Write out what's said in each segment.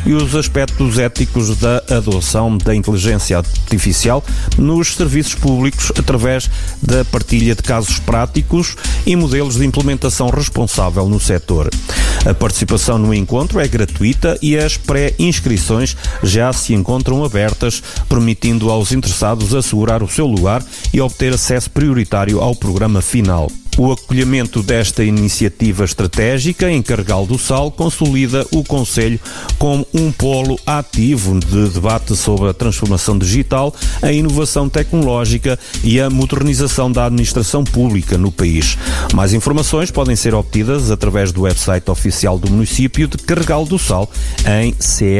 e os aspectos éticos da adoção da inteligência artificial nos serviços públicos através da partilha de casos práticos e modelos de implementação responsável no setor. A participação no encontro é gratuita e as pré-inscrições já se encontram abertas, permitindo aos interessados assegurar o seu lugar e obter acesso prioritário ao programa final. O acolhimento desta iniciativa estratégica em Carregal do Sal consolida o Concelho como um polo ativo de debate sobre a transformação digital, a inovação tecnológica e a modernização da administração pública no país. Mais informações podem ser obtidas através do website oficial do município de Carregal do Sal em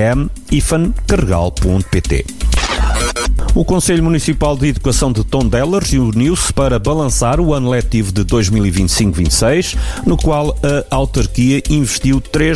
cm-carregal.pt. O Conselho Municipal de Educação de Tondela reuniu-se para balançar o ano letivo de 2025-26, no qual a autarquia investiu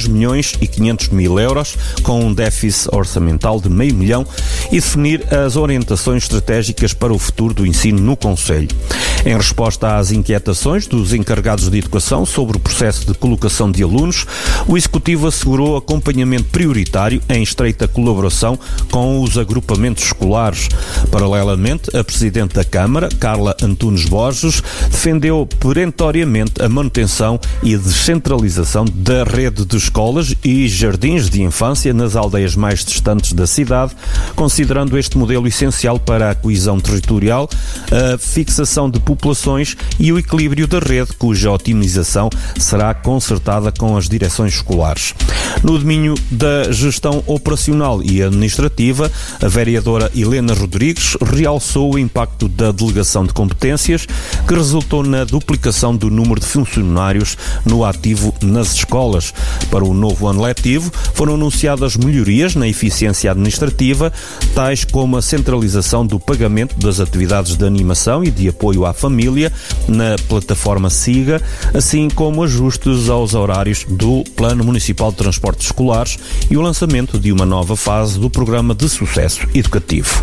3.500.000 euros, com um déficit orçamental de $500.000, e definir as orientações estratégicas para o futuro do ensino no Conselho. Em resposta às inquietações dos encarregados de educação sobre o processo de colocação de alunos, o Executivo assegurou acompanhamento prioritário em estreita colaboração com os agrupamentos escolares. Paralelamente, a Presidente da Câmara, Carla Antunes Borges, defendeu perentoriamente a manutenção e descentralização da rede de escolas e jardins de infância nas aldeias mais distantes da cidade, considerando este modelo essencial para a coesão territorial, a fixação de populações e o equilíbrio da rede, cuja otimização será concertada com as direções escolares. No domínio da gestão operacional e administrativa, a vereadora Helena Rodrigues realçou o impacto da delegação de competências, que resultou na duplicação do número de funcionários no ativo nas escolas. Para o novo ano letivo, foram anunciadas melhorias na eficiência administrativa, tais como a centralização do pagamento das atividades de animação e de apoio à família na plataforma SIGA, assim como ajustes aos horários do Plano Municipal de Transportes Escolares e o lançamento de uma nova fase do Programa de Sucesso Educativo.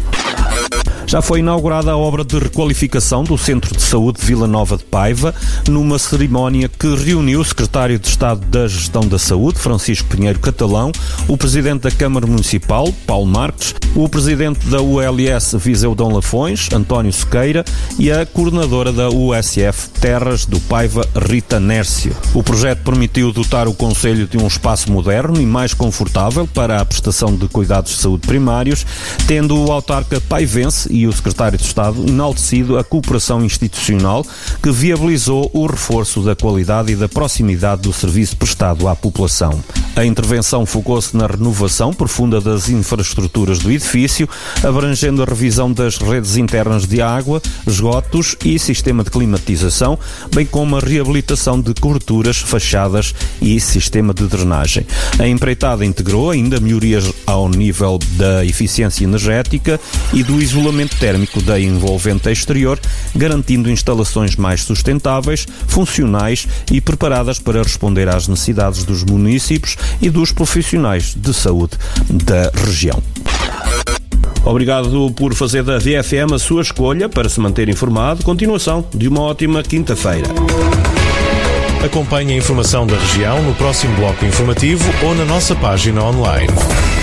Já foi inaugurada a obra de requalificação do Centro de Saúde de Vila Nova de Paiva, numa cerimónia que reuniu o Secretário de Estado da Gestão da Saúde, Francisco Pinheiro Catalão, o Presidente da Câmara Municipal, Paulo Marques, o Presidente da ULS Viseu Dom Lafões, António Sequeira, e a Coordenadora da USF Terras do Paiva, Rita Nércio. O projeto permitiu dotar o Concelho de um espaço moderno e mais confortável para a prestação de cuidados de saúde primários, tendo o autarca paivense e o Secretário de Estado enaltecido a cooperação institucional que viabilizou o reforço da qualidade e da proximidade do serviço prestado à população. A intervenção focou-se na renovação profunda das infraestruturas do edifício, abrangendo a revisão das redes internas de água, esgotos e sistema de climatização, bem como a reabilitação de coberturas, fachadas e sistema de drenagem. A empreitada integrou ainda melhorias ao nível da eficiência energética e do isolamento térmico da envolvente exterior, garantindo instalações mais sustentáveis, funcionais e preparadas para responder às necessidades dos municípios e dos profissionais de saúde da região. Obrigado por fazer da VFM a sua escolha para se manter informado. Continuação de uma ótima quinta-feira. Acompanhe a informação da região no próximo bloco informativo ou na nossa página online.